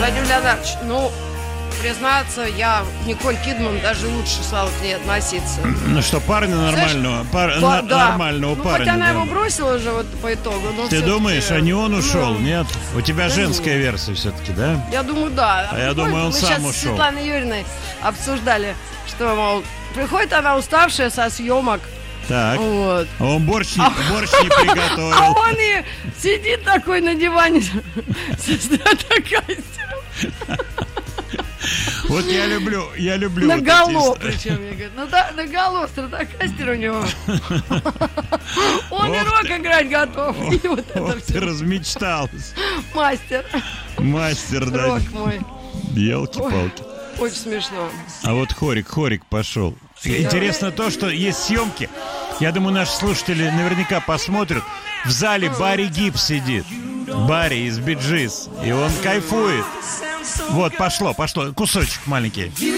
Владимир Леонидович, ну, признаться, я Николь Кидман даже лучше стала к ней относиться. Ну что, парня нормального, нормального ну, парня. хоть она да. его бросила же вот по итогу. Но Ты думаешь, а не он ушел? Ну, Нет? У тебя да женская нет. версия все-таки, да? Я думаю, да. А я думаю, он Мы сам сейчас ушел. с Светланой Юрьевной обсуждали, что, мол, приходит она уставшая со съемок. Так. Вот. А он борщ не приготовил. А он и сидит такой на диване со стратокастером. Вот я люблю. Наголо, причем, я говорю. Ну да, наголо стратокастер у него. Он и рок играть готов. И вот это Ты все. размечталась. Мастер, Да. рок мой. Елки-палки. Очень смешно. А вот хорик пошел. Интересно то, что есть съемки. Я думаю, наши слушатели наверняка посмотрят. В зале Барри Гиб сидит. Барри из Би Джис. И он кайфует. Вот, пошло. Кусочек маленький.